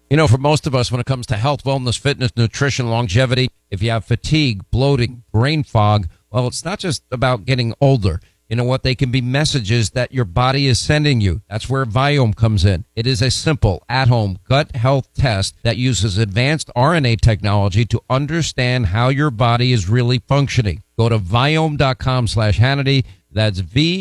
You know, for most of us, when it comes to health, wellness, fitness, nutrition, longevity, if you have fatigue, bloating, brain fog, well, it's not just about getting older. You know what? They can be messages that your body is sending you. That's where Viome comes in. It is a simple, at-home gut health test that uses advanced RNA technology to understand how your body is really functioning. Go to Viome.com/Hannity. That's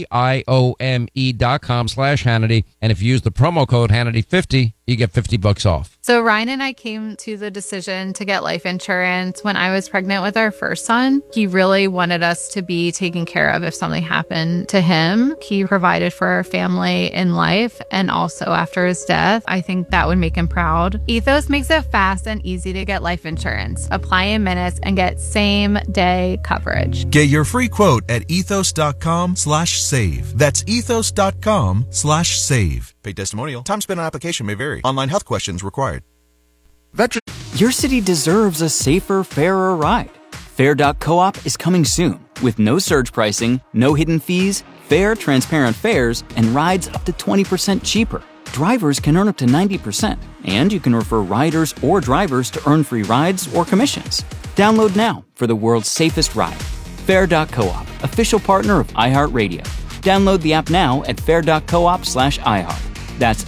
VIOME.com/Hannity. And if you use the promo code Hannity50, you get $50 off. So Ryan and I came to the decision to get life insurance when I was pregnant with our first son. He really wanted us to be taken care of if something happened to him. He provided for our family in life and also after his death. I think that would make him proud. Ethos makes it fast and easy to get life insurance. Apply in minutes and get same-day coverage. Get your free quote at ethos.com/save. That's ethos.com/save. Paid testimonial. Time spent on application may vary. Online health questions required. Your city deserves a safer, fairer ride. Fair.coop is coming soon with no surge pricing, no hidden fees, fair, transparent fares, and rides up to 20% cheaper. Drivers can earn up to 90%, and you can refer riders or drivers to earn free rides or commissions. Download now for the world's safest ride. Fair.coop, official partner of iHeartRadio. Download the app now at fair.coop/iHeart. That's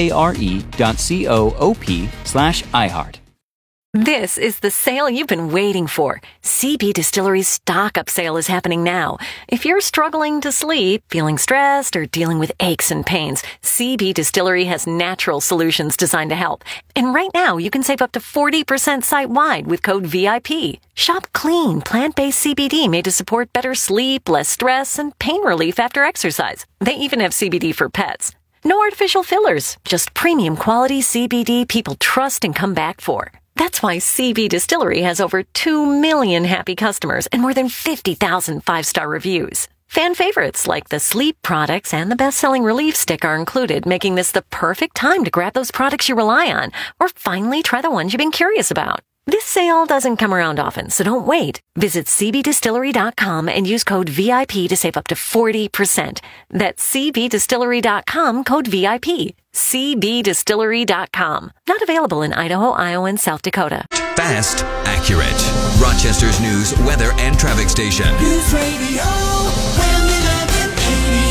FARE.coop/iHeart. This is the sale you've been waiting for. CB Distillery's stock-up sale is happening now. If you're struggling to sleep, feeling stressed, or dealing with aches and pains, CB Distillery has natural solutions designed to help. And right now, you can save up to 40% site-wide with code VIP. Shop clean, plant-based CBD made to support better sleep, less stress, and pain relief after exercise. They even have CBD for pets. No artificial fillers, just premium quality CBD people trust and come back for. That's why CB Distillery has over 2 million happy customers and more than 50,000 five-star reviews. Fan favorites like the sleep products and the best-selling relief stick are included, making this the perfect time to grab those products you rely on or finally try the ones you've been curious about. This sale doesn't come around often, so don't wait. Visit cbdistillery.com and use code VIP to save up to 40%. That's cbdistillery.com, code VIP. cbdistillery.com. Not available in Idaho, Iowa, and South Dakota. Fast, accurate. Rochester's news, weather, and traffic station. News Radio Wham 1180.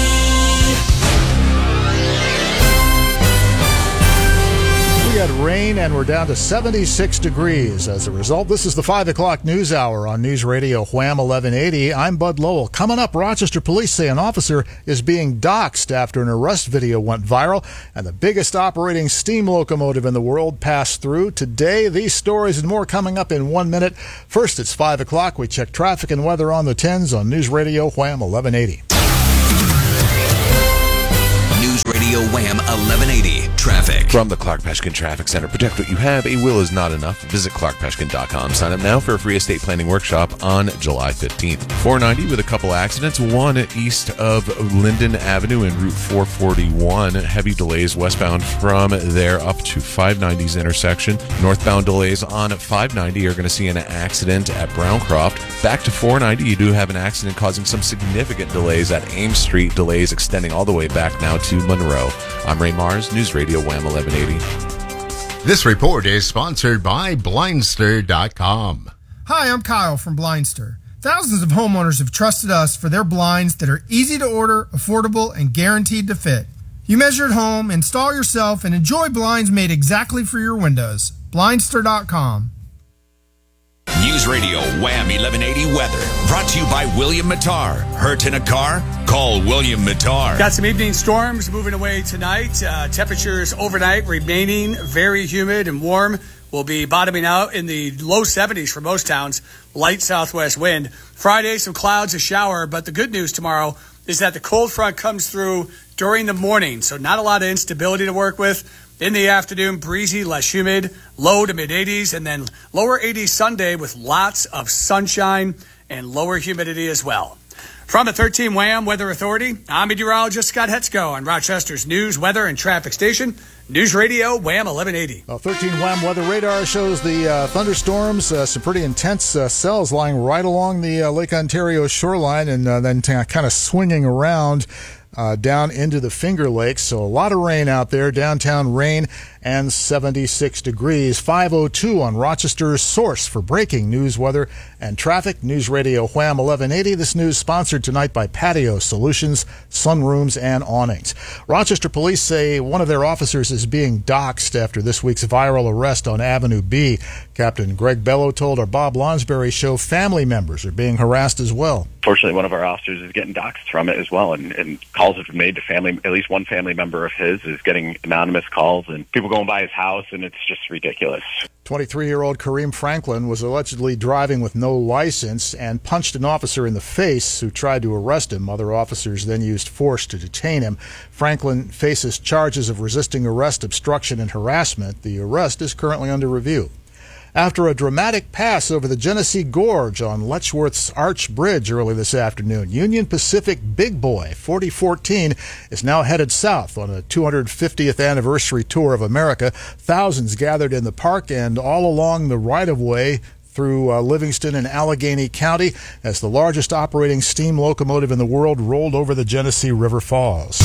We had rain and we're down to 76 degrees. As a result, this is the 5 o'clock news hour on News Radio Wham 1180. I'm Bud Lowell. Coming up, Rochester police say an officer is being doxxed after an arrest video went viral, and the biggest operating steam locomotive in the world passed through today. These stories and more coming up in 1 minute. First, it's 5 o'clock. We check traffic and weather on the 10s on News Radio Wham 1180. News Radio Wham 1180. Traffic. From the Clark Peshkin Traffic Center. Protect what you have. A will is not enough. Visit clarkpeshkin.com. Sign up now for a free estate planning workshop on July 15th. 490 with a couple accidents. One east of Linden Avenue and Route 441. Heavy delays westbound from there up to 590's intersection. Northbound delays on 590. You're going to see an accident at Browncroft. Back to 490. You do have an accident causing some significant delays at Ames Street. Delays extending all the way back now to Monroe. I'm Ray Mars, News Radio Wham 1180. This report is sponsored by Blindster.com. Hi, I'm Kyle from Blindster. Thousands of homeowners have trusted us for their blinds that are easy to order, affordable, and guaranteed to fit. You measure at home, install yourself, and enjoy blinds made exactly for your windows. Blindster.com. News Radio Wham 1180 weather. Brought to you by William Mattar. Hurt in a car? Call William Mattar. Got some evening storms moving away tonight. Temperatures overnight remaining very humid and warm. We'll be bottoming out in the low 70s for most towns. Light southwest wind. Friday, some clouds, a shower. But the good news tomorrow is that the cold front comes through during the morning. So not a lot of instability to work with. In the afternoon, breezy, less humid, low to mid-80s, and then lower 80s Sunday with lots of sunshine and lower humidity as well. From the 13 Wham Weather Authority, I'm meteorologist Scott Hetzko on Rochester's news, weather, and traffic station, News Radio Wham 1180. Well, 13 Wham Weather Radar shows the thunderstorms, some pretty intense cells lying right along the Lake Ontario shoreline and then kind of swinging around. down into the Finger Lakes. So a lot of rain out there. Downtown rain and 76 degrees. 5:02 on Rochester's source for breaking news, weather, and traffic. News Radio Wham 1180. This news sponsored tonight by Patio Solutions, sunrooms, and awnings. Rochester police say one of their officers is being doxxed after this week's viral arrest on Avenue B. Captain Greg Bello told our Bob Lonsberry show family members are being harassed as well. Fortunately, one of our officers is getting doxxed from it as well, and calls have been made to family. At least one family member of his is getting anonymous calls, and people going by his house, and it's just ridiculous. 23-year-old Kareem Franklin was allegedly driving with no license and punched an officer in the face who tried to arrest him. Other officers then used force to detain him. Franklin faces charges of resisting arrest, obstruction, and harassment. The arrest is currently under review. After a dramatic pass over the Genesee Gorge on Letchworth's Arch Bridge early this afternoon, Union Pacific Big Boy 4014 is now headed south on a 250th anniversary tour of America. Thousands gathered in the park and all along the right-of-way through Livingston and Allegheny County as the largest operating steam locomotive in the world rolled over the Genesee River Falls.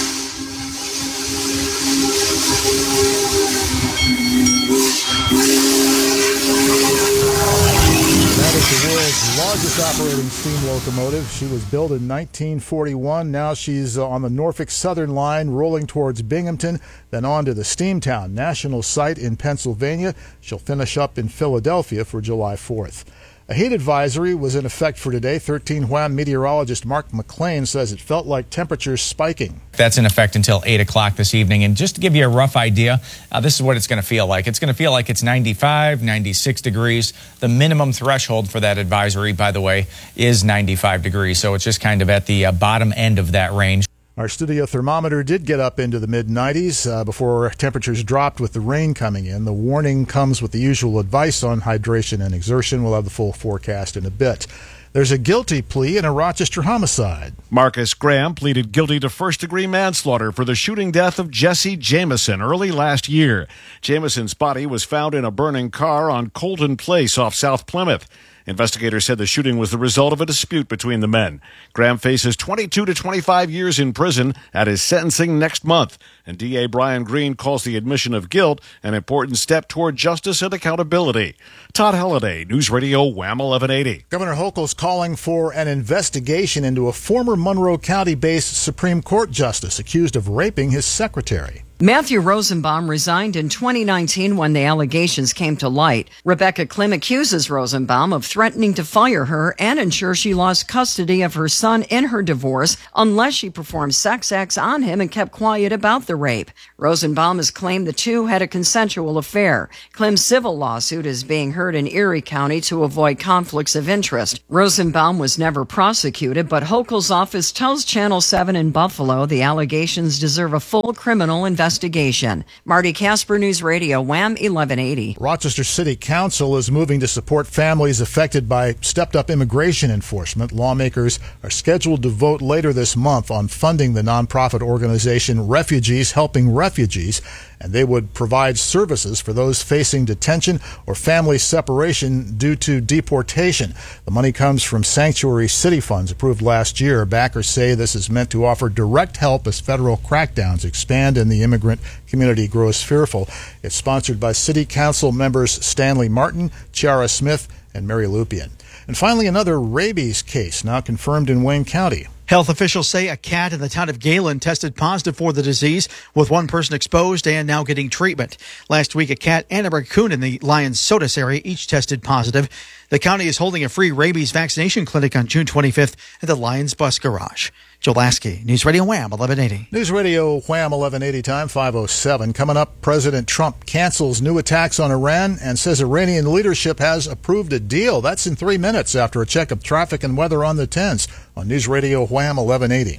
That is the world's largest operating steam locomotive. She was built in 1941. Now she's on the Norfolk Southern Line rolling towards Binghamton, then on to the Steamtown National Site in Pennsylvania. She'll finish up in Philadelphia for July 4th. A heat advisory was in effect for today. 13 Wham meteorologist Mark McLean says it felt like temperatures spiking. That's in effect until 8 o'clock this evening. And just to give you a rough idea, this is what it's going to feel like. It's going to feel like it's 95, 96 degrees. The minimum threshold for that advisory, by the way, is 95 degrees. So it's just kind of at the bottom end of that range. Our studio thermometer did get up into the mid-90s before temperatures dropped with the rain coming in. The warning comes with the usual advice on hydration and exertion. We'll have the full forecast in a bit. There's a guilty plea in a Rochester homicide. Marcus Graham pleaded guilty to first-degree manslaughter for the shooting death of Jesse Jameson early last year. Jameson's body was found in a burning car on Colton Place off South Plymouth. Investigators said the shooting was the result of a dispute between the men. Graham faces 22 to 25 years in prison at his sentencing next month, and DA Brian Green calls the admission of guilt an important step toward justice and accountability. Todd Halliday, News Radio Wham 1180. Governor Hochul's calling for an investigation into a former Monroe County-based Supreme Court justice accused of raping his secretary. Matthew Rosenbaum resigned in 2019 when the allegations came to light. Rebecca Klim accuses Rosenbaum of threatening to fire her and ensure she lost custody of her son in her divorce unless she performed sex acts on him and kept quiet about the rape. Rosenbaum has claimed the two had a consensual affair. Klim's civil lawsuit is being heard in Erie County to avoid conflicts of interest. Rosenbaum was never prosecuted, but Hochul's office tells Channel 7 in Buffalo the allegations deserve a full criminal investigation. Marty Casper, News Radio, Wham 1180. Rochester City Council is moving to support families affected by stepped-up immigration enforcement. Lawmakers are scheduled to vote later this month on funding the nonprofit organization Refugees Helping Refugees, and they would provide services for those facing detention or family separation due to deportation. The money comes from Sanctuary City funds approved last year. Backers say this is meant to offer direct help as federal crackdowns expand and the immigrant community grows fearful. It's sponsored by City Council members Stanley Martin, Chiara Smith, and Mary Lupian. And finally, another rabies case now confirmed in Wayne County. Health officials say a cat in the town of Galen tested positive for the disease, with one person exposed and now getting treatment. Last week, a cat and a raccoon in the Lyons Sodas area each tested positive. The county is holding a free rabies vaccination clinic on June 25th at the Lyons Bus Garage. Joe Lasky, News Radio Wham 1180. News Radio Wham 1180 time, 5:07. Coming up, President Trump cancels new attacks on Iran and says Iranian leadership has approved a deal. That's in 3 minutes after a check of traffic and weather on the 10s on News Radio Wham 1180.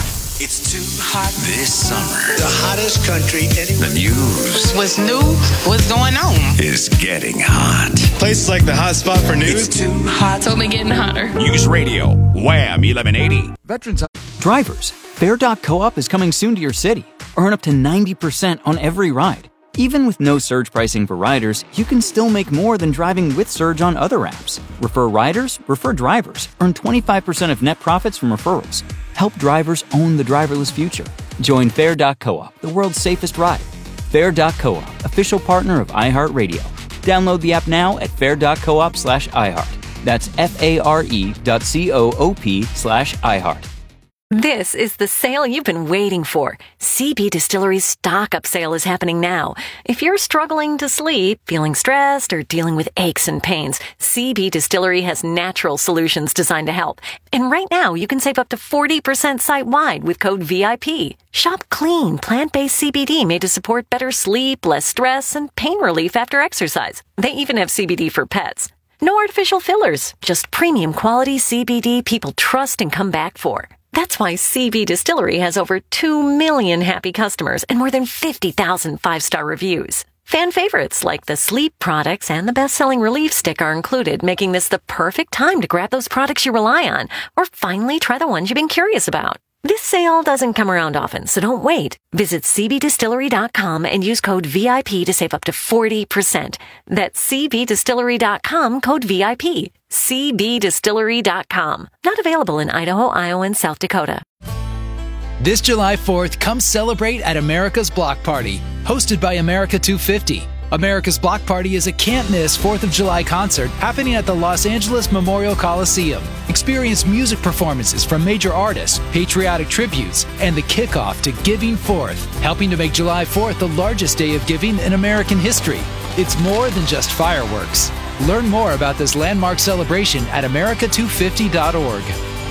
It's too hot this summer. The hottest country anywhere. The news. What's new? What's going on? Is getting hot. Places like the hot spot for news. It's too hot. It's only getting hotter. News Radio Wham 1180. Veterans. Drivers, Fair.coop is coming soon to your city. Earn up to 90% on every ride. Even with no surge pricing for riders, you can still make more than driving with Surge on other apps. Refer riders, refer drivers. Earn 25% of net profits from referrals. Help drivers own the driverless future. Join Fair.coop, the world's safest ride. Fair.coop, official partner of iHeartRadio. Download the app now at fair.coop/iHeart. That's FARE.coop/iHeart. This is the sale you've been waiting for. CB Distillery's stock-up sale is happening now. If you're struggling to sleep, feeling stressed, or dealing with aches and pains, CB Distillery has natural solutions designed to help. And right now, you can save up to 40% site-wide with code VIP. Shop clean, plant-based CBD made to support better sleep, less stress, and pain relief after exercise. They even have CBD for pets. No artificial fillers, just premium quality CBD people trust and come back for. That's why CB Distillery has over 2 million happy customers and more than 50,000 five-star reviews. Fan favorites like the sleep products and the best-selling relief stick are included, making this the perfect time to grab those products you rely on or finally try the ones you've been curious about. This sale doesn't come around often, so don't wait. Visit cbdistillery.com and use code VIP to save up to 40%. That's cbdistillery.com, code VIP. cbdistillery.com. Not available in Idaho, Iowa, and South Dakota. This July 4th, come celebrate at America's Block Party, hosted by America 250. America's Block Party is a can't-miss 4th of July concert happening at the Los Angeles Memorial Coliseum. Experience music performances from major artists, patriotic tributes, and the kickoff to Giving Forth, helping to make July 4th the largest day of giving in American history. It's more than just fireworks. Learn more about this landmark celebration at america250.org.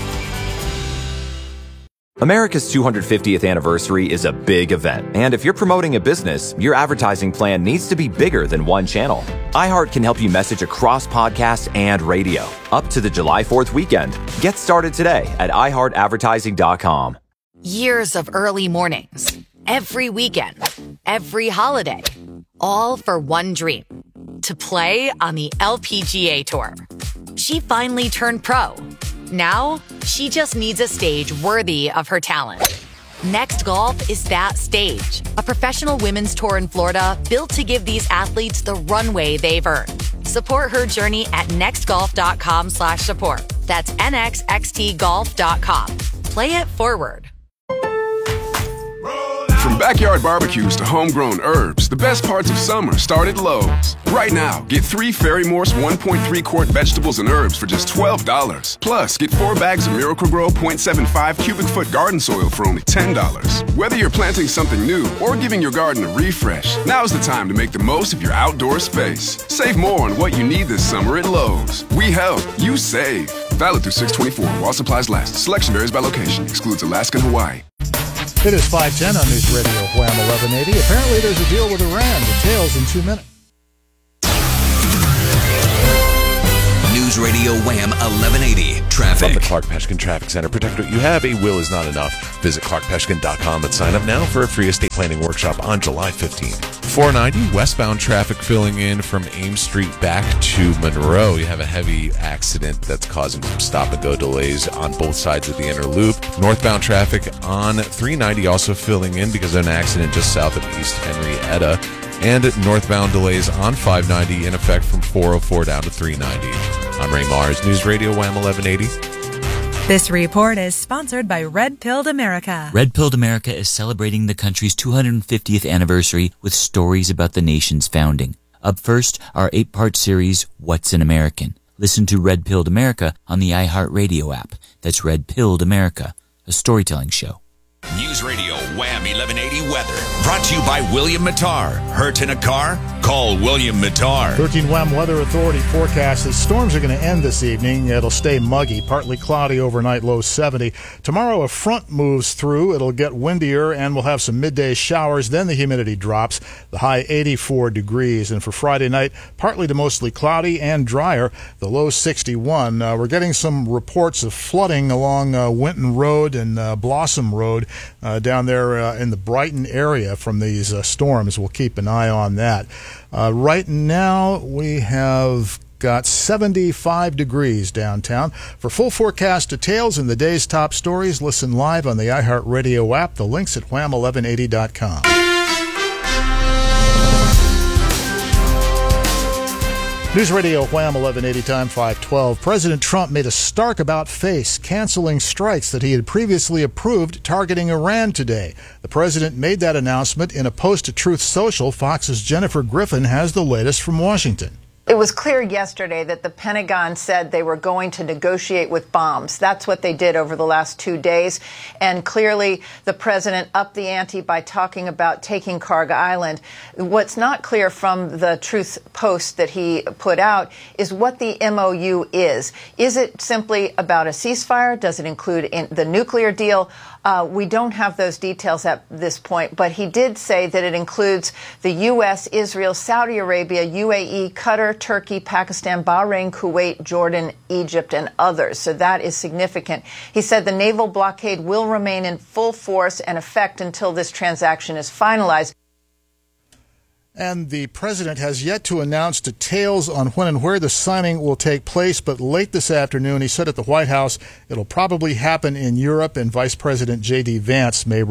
America's 250th anniversary is a big event, and if you're promoting a business, your advertising plan needs to be bigger than one channel. iHeart can help you message across podcasts and radio up to the July 4th weekend. Get started today at iHeartAdvertising.com. Years of early mornings, every weekend, every holiday, all for one dream: to play on the LPGA Tour. She finally turned pro. Now, she just needs a stage worthy of her talent. Next Golf is that stage. A professional women's tour in Florida built to give these athletes the runway they've earned. Support her journey at nextgolf.com/support. That's nxxtgolf.com. Play it forward. From backyard barbecues to homegrown herbs, the best parts of summer start at Lowe's. Right now, get 3 Ferry Morse 1.3 quart vegetables and herbs for just $12. Plus, get 4 bags of Miracle-Gro 0.75 cubic foot garden soil for only $10. Whether you're planting something new or giving your garden a refresh, now's the time to make the most of your outdoor space. Save more on what you need this summer at Lowe's. We help, you save. Valid through 6/24 while supplies last. Selection varies by location. Excludes Alaska and Hawaii. It is 5:10 on News Radio Wham 1180. Apparently there's a deal with Iran. Details in 2 minutes. News Radio Wham 1180 Traffic. From the Clark Peshkin Traffic Center. Protect what you have. A will is not enough. Visit clarkpeshkin.com and sign up now for a free estate planning workshop on July 15th. 490 westbound traffic filling in from Ames Street back to Monroe. You have a heavy accident that's causing some stop-and-go delays on both sides of the inner loop. Northbound traffic on 390 also filling in because of an accident just south of East Henrietta. And northbound delays on 590 in effect from 404 down to 390. I'm Ray Mars, News Radio Wham 1180. This report is sponsored by Red Pilled America. Red Pilled America is celebrating the country's 250th anniversary with stories about the nation's founding. Up first, our 8-part series, What's an American? Listen to Red Pilled America on the iHeartRadio app. That's Red Pilled America, a storytelling show. News Radio Wham 1180 weather. Brought to you by William Mattar. Hurt in a car? Call William Mattar. 13 Wham Weather Authority forecast that storms are going to end this evening. It'll stay muggy, partly cloudy overnight, low 70. Tomorrow a front moves through. It'll get windier and we'll have some midday showers. Then the humidity drops. The high 84 degrees. And for Friday night, partly to mostly cloudy and drier. The low 61. We're getting some reports of flooding along Winton Road and Blossom Road down there in the Brighton area from these storms. We'll keep an eye on that. Right now, we have got 75 degrees downtown. For full forecast details and the day's top stories, listen live on the iHeartRadio app. The link's at wham1180.com. News Radio Wham 1180 time 512. President Trump made a stark about-face, canceling strikes that he had previously approved targeting Iran today. The president made that announcement in a post to Truth Social. Fox's Jennifer Griffin has the latest from Washington. It was clear yesterday that the Pentagon said they were going to negotiate with bombs. That's what they did over the last 2 days. And clearly, the president upped the ante by talking about taking Kharg Island. What's not clear from the Truth post that he put out is what the MOU is. Is it simply about a ceasefire? Does it include the nuclear deal? We don't have those details at this point, but he did say that it includes the U.S., Israel, Saudi Arabia, UAE, Qatar, Turkey, Pakistan, Bahrain, Kuwait, Jordan, Egypt, and others. So that is significant. He said the naval blockade will remain in full force and effect until this transaction is finalized. And the president has yet to announce details on when and where the signing will take place, but late this afternoon he said at the White House it'll probably happen in Europe, and Vice President J.D. Vance may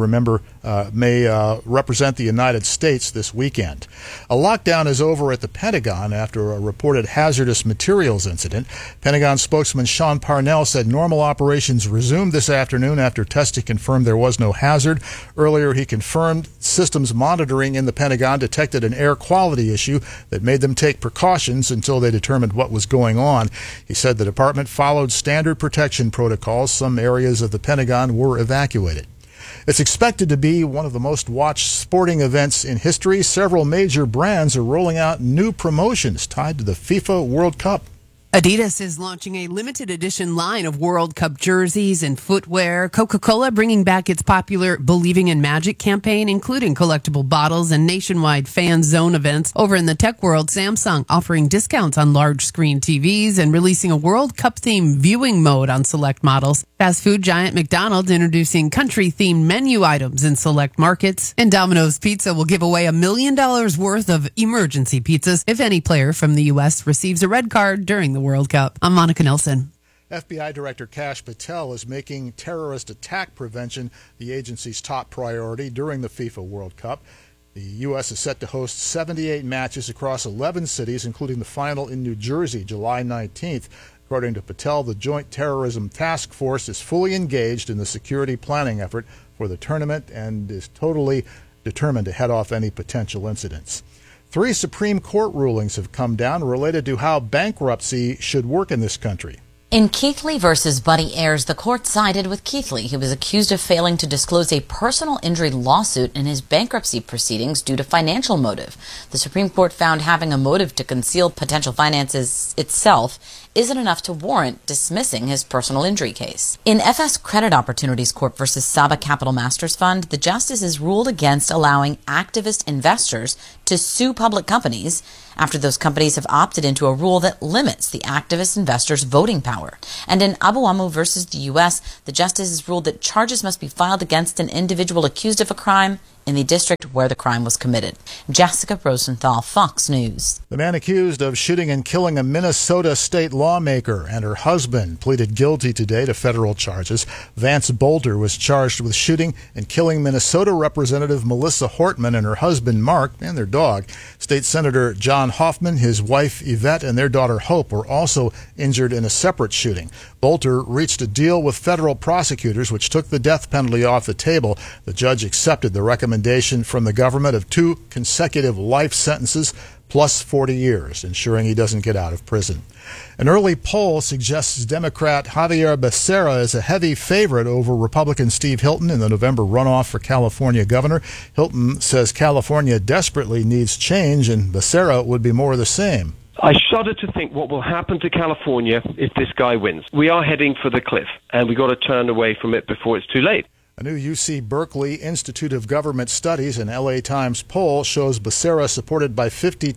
represent the United States this weekend. A lockdown is over at the Pentagon after a reported hazardous materials incident. Pentagon spokesman Sean Parnell said normal operations resumed this afternoon after testing confirmed there was no hazard. Earlier he confirmed systems monitoring in the Pentagon detected an air quality issue that made them take precautions until they determined what was going on. He said the department followed standard protection protocols. Some areas of the Pentagon were evacuated. It's expected to be one of the most watched sporting events in history. Several major brands are rolling out new promotions tied to the FIFA World Cup. Adidas is launching a limited edition line of World Cup jerseys and footwear. Coca-Cola bringing back its popular Believing in Magic campaign, including collectible bottles and nationwide fan zone events. Over in the tech world, Samsung offering discounts on large screen TVs and releasing a World Cup themed viewing mode on select models. Fast food giant McDonald's introducing country-themed menu items in select markets. And Domino's Pizza will give away $1 million worth of emergency pizzas if any player from the U.S. receives a red card during the World Cup. I'm Monica Nelson. FBI Director Kash Patel is making terrorist attack prevention the agency's top priority during the FIFA World Cup. The U.S. is set to host 78 matches across 11 cities, including the final in New Jersey, July 19th. According to Patel, the Joint Terrorism Task Force is fully engaged in the security planning effort for the tournament and is totally determined to head off any potential incidents. 3 Supreme Court rulings have come down related to how bankruptcy should work in this country. In Keithley versus Buddy Ayers, the court sided with Keithley. He was accused of failing to disclose a personal injury lawsuit in his bankruptcy proceedings due to financial motive. The Supreme Court found having a motive to conceal potential finances itself isn't enough to warrant dismissing his personal injury case. In FS Credit Opportunities Corp versus Saba Capital Masters Fund, the justices ruled against allowing activist investors to sue public companies after those companies have opted into a rule that limits the activist investors' voting power. And in Abu Amu versus the U.S., the justices ruled that charges must be filed against an individual accused of a crime in the district where the crime was committed. Jessica Rosenthal, Fox News. The man accused of shooting and killing a Minnesota state lawmaker and her husband pleaded guilty today to federal charges. Vance Bolter was charged with shooting and killing Minnesota Representative Melissa Hortman and her husband Mark and their dog. State Senator John Hoffman, his wife Yvette, and their daughter Hope were also injured in a separate shooting. Bolter reached a deal with federal prosecutors which took the death penalty off the table. The judge accepted the recommendation from the government of 2 consecutive life sentences plus 40 years, ensuring he doesn't get out of prison. An early poll suggests Democrat Javier Becerra is a heavy favorite over Republican Steve Hilton in the November runoff for California governor. Hilton says California desperately needs change, and Becerra would be more of the same. I shudder to think what will happen to California if this guy wins. We are heading for the cliff, and we've got to turn away from it before it's too late. A new UC Berkeley Institute of Government Studies and LA Times poll shows Becerra supported by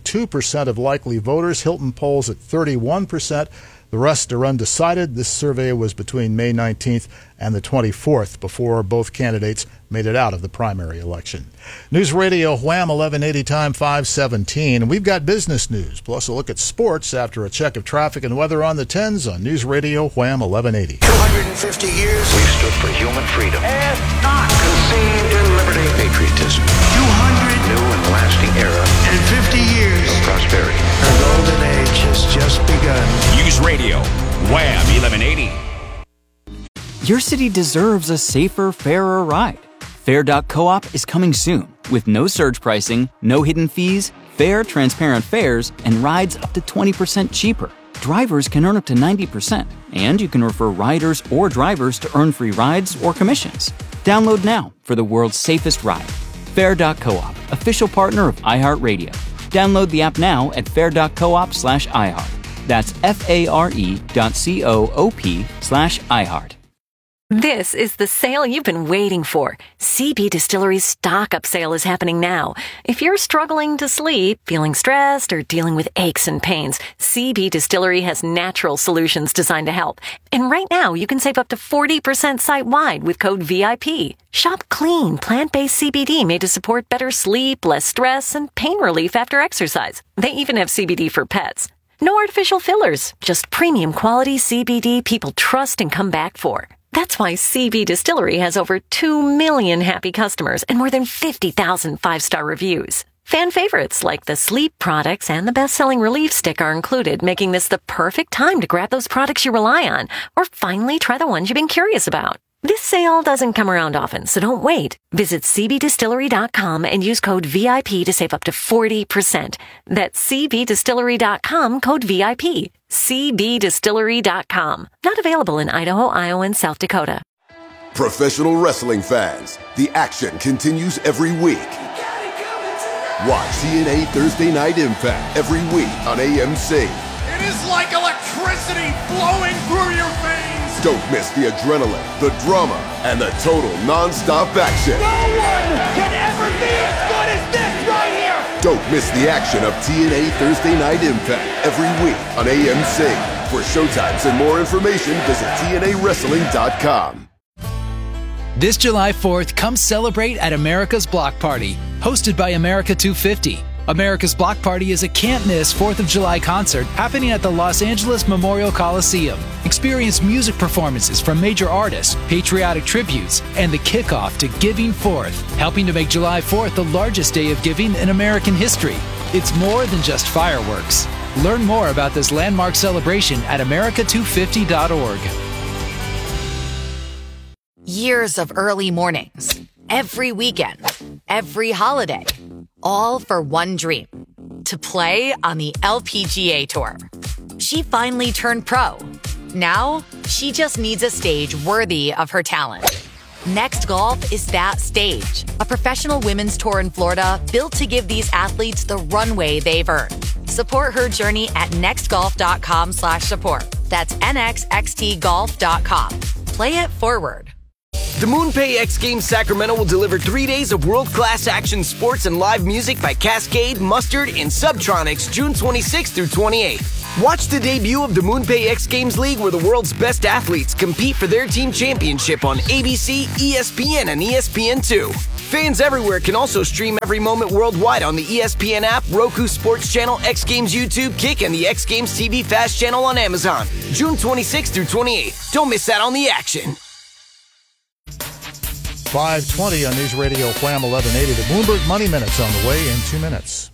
52% of likely voters. Hilton polls at 31%. The rest are undecided. This survey was between May 19th and the 24th before both candidates made it out of the primary election. News Radio Wham 1180 time 517. We've got business news, plus a look at sports after a check of traffic and weather on the 10s on News Radio Wham 1180. 250 years we stood for human freedom. And not conceived in liberty. Patriotism. 200 new and lasting era. And 50 years of prosperity. The golden age has 1180. Your city deserves a safer, fairer ride. Fair.coop is coming soon with no surge pricing, no hidden fees, fair, transparent fares, and rides up to 20% cheaper. Drivers can earn up to 90%, and you can refer riders or drivers to earn free rides or commissions. Download now for the world's safest ride. Fair.coop, official partner of iHeartRadio. Download the app now at fair.coop/iHeart. That's FARE.coop/iHeart. This is the sale you've been waiting for. CB Distillery's stock-up sale is happening now. If you're struggling to sleep, feeling stressed, or dealing with aches and pains, CB Distillery has natural solutions designed to help. And right now, you can save up to 40% site-wide with code VIP. Shop clean, plant-based CBD made to support better sleep, less stress, and pain relief after exercise. They even have CBD for pets. No artificial fillers, just premium quality CBD people trust and come back for. That's why CB Distillery has over 2 million happy customers and more than 50,000 five-star reviews. Fan favorites like the sleep products and the best-selling relief stick are included, making this the perfect time to grab those products you rely on or finally try the ones you've been curious about. This sale doesn't come around often, so don't wait. Visit cbdistillery.com and use code VIP to save up to 40%. That's cbdistillery.com, code VIP. cbdistillery.com. Not available in Idaho, Iowa, and South Dakota. Professional wrestling fans, the action continues every week. Watch TNA Thursday Night Impact every week on AMC. It is like electricity flowing through your veins. Don't miss the adrenaline, the drama, and the total non-stop action. No one can ever be as good as this right here. Don't miss the action of TNA Thursday Night Impact every week on AMC. For showtimes and more information, visit TNAWrestling.com. This July 4th, come celebrate at America's Block Party, hosted by America 250. America's Block Party is a can't-miss 4th of July concert happening at the Los Angeles Memorial Coliseum. Experience music performances from major artists, patriotic tributes, and the kickoff to Giving Forth, helping to make July 4th the largest day of giving in American history. It's more than just fireworks. Learn more about this landmark celebration at america250.org. Years of early mornings, every weekend, every holiday, all for one dream, to play on the LPGA Tour. She finally turned pro. Now, she just needs a stage worthy of her talent. Next Golf is that stage, a professional women's tour in Florida built to give these athletes the runway they've earned. Support her journey at nextgolf.com/support. That's nxxtgolf.com. Play it forward. The MoonPay X Games Sacramento will deliver 3 days of world-class action sports and live music by Cascade, Mustard, and Subtronics June 26th through 28th. Watch the debut of the MoonPay X Games League where the world's best athletes compete for their team championship on ABC, ESPN, and ESPN2. Fans everywhere can also stream every moment worldwide on the ESPN app, Roku Sports Channel, X Games YouTube, Kick, and the X Games TV Fast Channel on Amazon. June 26th through 28th. Don't miss out on the action. 5:20 on News Radio Wham 1180. The Bloomberg Money Minute's on the way in 2 minutes.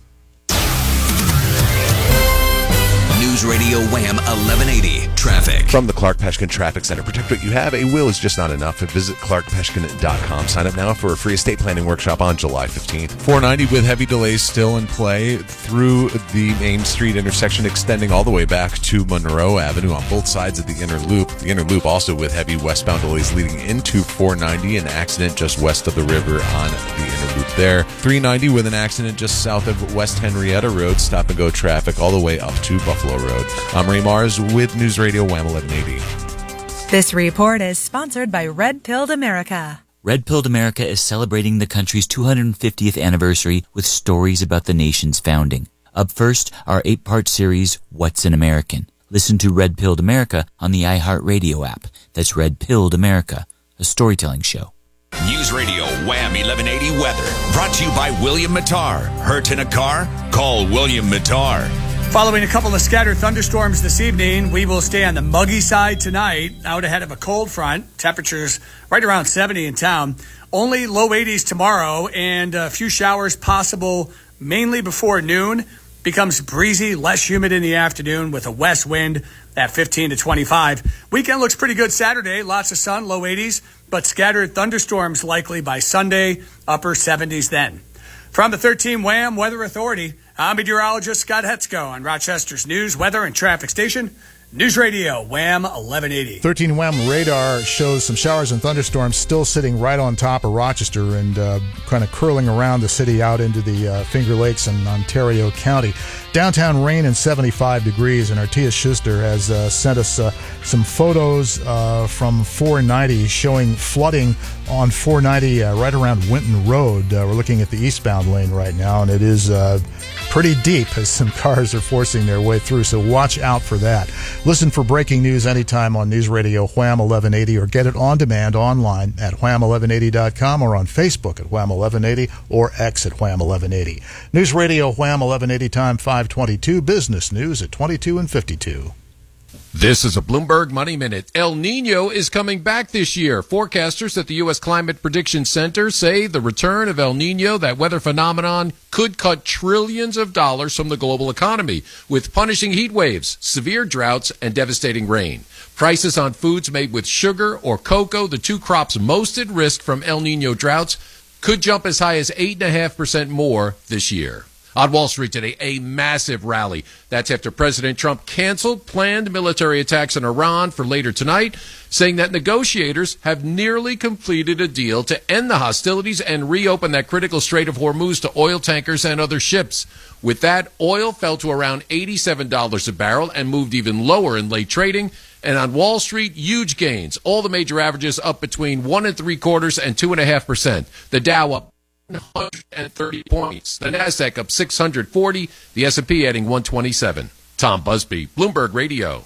News Radio Wham 1180 Traffic. From the Clark Peshkin Traffic Center. Protect what you have. A will is just not enough. Visit clarkpeshkin.com. Sign up now for a free estate planning workshop on July 15th. 490 with heavy delays still in play through the Main Street intersection, extending all the way back to Monroe Avenue on both sides of the inner loop. The inner loop also with heavy westbound delays leading into 490. An accident just west of the river on the inner loop there. 390 with an accident just south of West Henrietta Road. Stop and go traffic all the way up to Buffalo Road. I'm Ray Mars with News Radio Wham 1180. This report is sponsored by Red Pilled America. Red Pilled America is celebrating the country's 250th anniversary with stories about the nation's founding. Up first, our 8-part series, What's an American? Listen to Red Pilled America on the iHeartRadio app. That's Red Pilled America, a storytelling show. News Radio Wham 1180 Weather. Brought to you by William Mattar. Hurt in a car? Call William Mattar. Following a couple of scattered thunderstorms this evening, we will stay on the muggy side tonight, out ahead of a cold front. Temperatures right around 70 in town. Only low 80s tomorrow, and a few showers possible mainly before noon. becomes breezy, less humid in the afternoon with a west wind at 15 to 25. Weekend looks pretty good Saturday. Lots of sun, low 80s, but scattered thunderstorms likely by Sunday, upper 70s then. From the 13 WHAM Weather Authority, I'm meteorologist Scott Hetzko on Rochester's news, weather, and traffic station, News Radio, WHAM 1180. 13 WHAM radar shows some showers and thunderstorms still sitting right on top of Rochester and kind of curling around the city out into the Finger Lakes and Ontario County. Downtown rain and 75 degrees, and Artia Schuster has sent us some photos from 490 showing flooding on 490 right around Winton Road. We're looking at the eastbound lane right now, and it is pretty deep as some cars are forcing their way through, so watch out for that. Listen for breaking news anytime on News Radio Wham 1180 or get it on demand online at wham1180.com or on Facebook at Wham 1180 or X at Wham 1180. News Radio Wham 1180 time 522, business news at 22 and 52. This is a Bloomberg Money Minute. El Nino is coming back this year. Forecasters at the U.S. Climate Prediction Center say the return of El Nino, that weather phenomenon, could cut trillions of dollars from the global economy with punishing heat waves, severe droughts, and devastating rain. Prices on foods made with sugar or cocoa, the two crops most at risk from El Nino droughts, could jump as high as 8.5% more this year. On Wall Street today, a massive rally. That's after President Trump canceled planned military attacks on Iran for later tonight, saying that negotiators have nearly completed a deal to end the hostilities and reopen that critical Strait of Hormuz to oil tankers and other ships. With that, oil fell to around $87 a barrel and moved even lower in late trading. And on Wall Street, huge gains. All the major averages up between 1 3/4 and 2.5%. The Dow up 130 points. The Nasdaq up 640. The S&P adding 127. Tom Busby, Bloomberg Radio.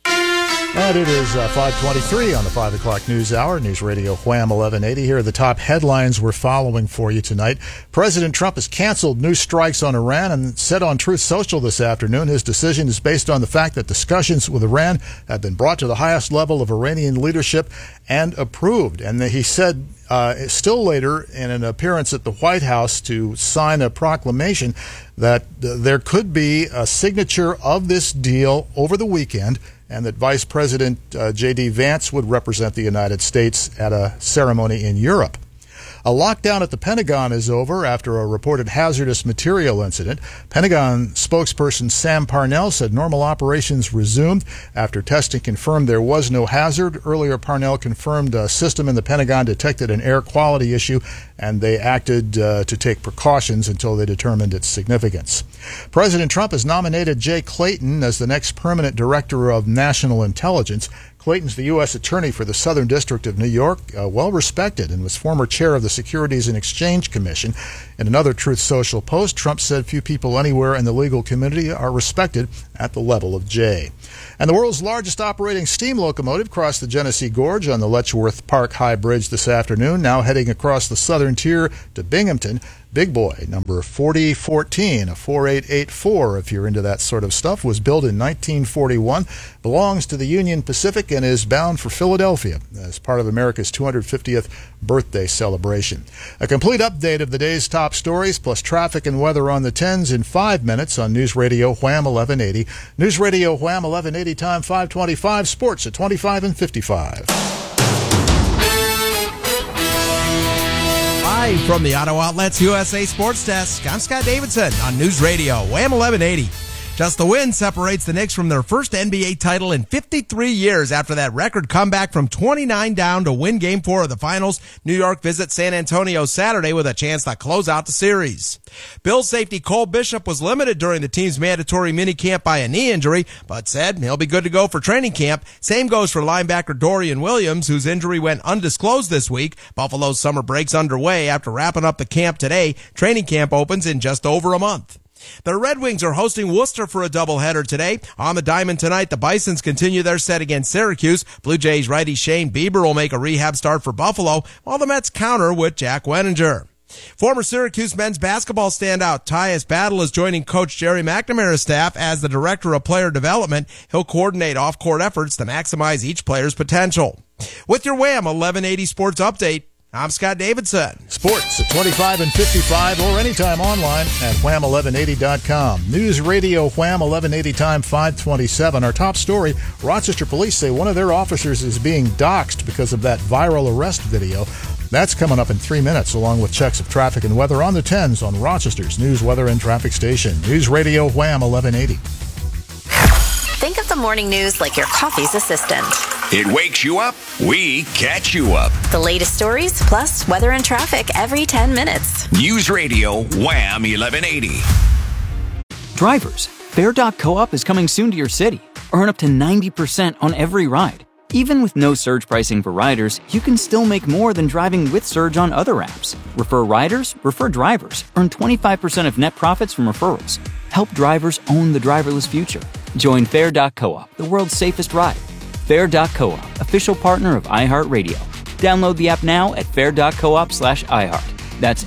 And it is 5:23 on the 5 o'clock news hour. News Radio Wham 1180. Here are the top headlines we're following for you tonight. President Trump has canceled new strikes on Iran and said on Truth Social this afternoon his decision is based on the fact that discussions with Iran have been brought to the highest level of Iranian leadership and approved. And he said still later in an appearance at the White House to sign a proclamation that there could be a signature of this deal over the weekend, and that Vice President J.D. Vance would represent the United States at a ceremony in Europe. A lockdown at the Pentagon is over after a reported hazardous material incident. Pentagon spokesperson Sam Parnell said normal operations resumed after testing confirmed there was no hazard. Earlier, Parnell confirmed a system in the Pentagon detected an air quality issue, and they acted to take precautions until they determined its significance. President Trump has nominated Jay Clayton as the next permanent director of national intelligence. Clayton's the U.S. Attorney for the Southern District of New York, well respected, and was former chair of the Securities and Exchange Commission. In another Truth Social post, Trump said few people anywhere in the legal community are respected at the level of Jay. And the world's largest operating steam locomotive crossed the Genesee Gorge on the Letchworth Park High Bridge this afternoon, now heading across the southern tier to Binghamton. Big Boy, number 4014, a 4884, if you're into that sort of stuff, was built in 1941, belongs to the Union Pacific, and is bound for Philadelphia as part of America's 250th birthday celebration. A complete update of the day's top stories, plus traffic and weather on the 10s in 5 minutes on News Radio Wham 1180. News Radio Wham 1180, time 5:25, sports at 25 and 55. Live from the Auto Outlets USA Sports Desk, I'm Scott Davidson on News Radio Wham 1180. Just the win separates the Knicks from their first NBA title in 53 years after that record comeback from 29 down to win Game 4 of the Finals. New York visits San Antonio Saturday with a chance to close out the series. Bills safety Cole Bishop was limited during the team's mandatory minicamp by a knee injury, but said he'll be good to go for training camp. Same goes for linebacker Dorian Williams, whose injury went undisclosed this week. Buffalo's summer break's underway after wrapping up the camp today. Training camp opens in just over a month. The Red Wings are hosting Worcester for a doubleheader today. On the diamond tonight, the Bisons continue their set against Syracuse. Blue Jays righty Shane Bieber will make a rehab start for Buffalo, while the Mets counter with Jack Wenninger. Former Syracuse men's basketball standout Tyus Battle is joining Coach Jerry McNamara's staff as the Director of Player Development. He'll coordinate off-court efforts to maximize each player's potential. With your Wham 1180 Sports Update, I'm Scott Davidson. Sports at 25 and 55 or anytime online at wham1180.com. News Radio Wham 1180 time 527. Our top story, Rochester police say one of their officers is being doxxed because of that viral arrest video. That's coming up in 3 minutes, along with checks of traffic and weather on the 10s on Rochester's news, weather, and traffic station. News Radio Wham 1180. Think of the morning news like your coffee's assistant. It wakes you up, we catch you up. The latest stories, plus weather and traffic every 10 minutes. News Radio Wham 1180. Drivers, Fair.coop is coming soon to your city. Earn up to 90% on every ride. Even with no surge pricing for riders, you can still make more than driving with surge on other apps. Refer riders, refer drivers. Earn 25% of net profits from referrals. Help drivers own the driverless future. Join Fair.coop, the world's safest ride. Fair.coop, official partner of iHeartRadio. Download the app now at fair.coop/iHeart. That's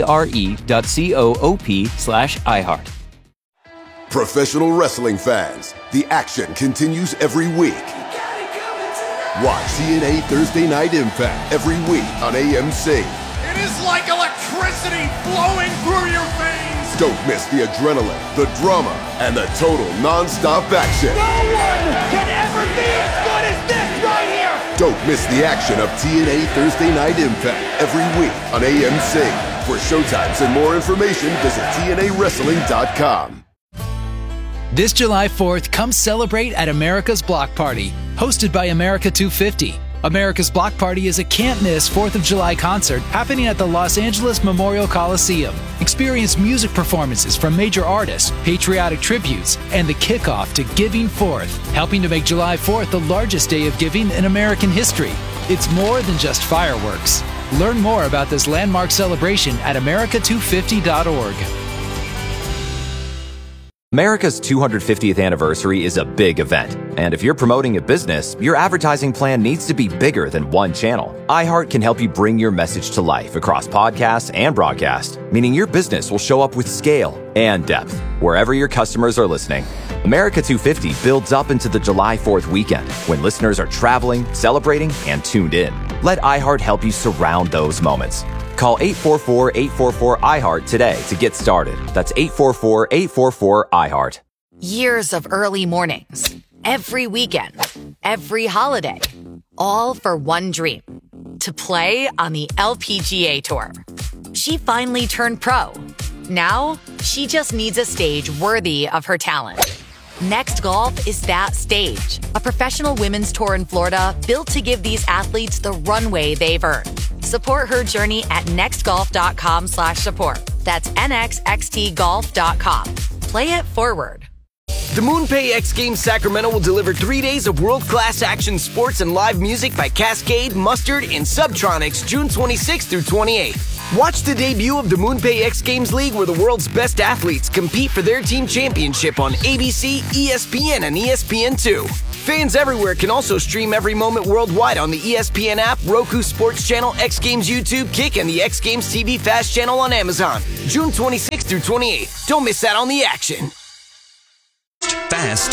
FARE.coop/iHeart. Professional wrestling fans, the action continues every week. Watch TNA Thursday Night Impact every week on AMC. It is like electricity flowing through your veins. Don't miss the adrenaline, the drama, and the total non-stop action. No one can ever be as good as this right here. Don't miss the action of TNA Thursday Night Impact every week on AMC. For showtimes and more information, visit TNAWrestling.com. This July 4th, come celebrate at America's Block Party, hosted by America 250. America's Block Party is a can't-miss 4th of July concert happening at the Los Angeles Memorial Coliseum. Experience music performances from major artists, patriotic tributes, and the kickoff to Giving Forth, helping to make July 4th the largest day of giving in American history. It's more than just fireworks. Learn more about this landmark celebration at america250.org. America's 250th anniversary is a big event, and if you're promoting a business, your advertising plan needs to be bigger than one channel. iHeart can help you bring your message to life across podcasts and broadcast, meaning your business will show up with scale and depth wherever your customers are listening. America 250 builds up into the July 4th weekend when listeners are traveling, celebrating, and tuned in. Let iHeart help you surround those moments. Call 844-844-iHeart today to get started. That's 844-844-iHeart. Years of early mornings, every weekend, every holiday, all for one dream, to play on the LPGA Tour. She finally turned pro. Now, she just needs a stage worthy of her talent. Next Golf is that stage, a professional women's tour in Florida built to give these athletes the runway they've earned. Support her journey at nextgolf.com/support. That's nxxtgolf.com. Play it forward. The MoonPay X Games Sacramento will deliver 3 days of world-class action sports and live music by Cascade, Mustard, and Subtronics June 26th through 28th. Watch the debut of the MoonPay X Games League where the world's best athletes compete for their team championship on ABC, ESPN, and ESPN2. Fans everywhere can also stream every moment worldwide on the ESPN app, Roku Sports Channel, X Games YouTube, Kick, and the X Games TV Fast channel on Amazon. June 26th through 28th. Don't miss out on the action. Fast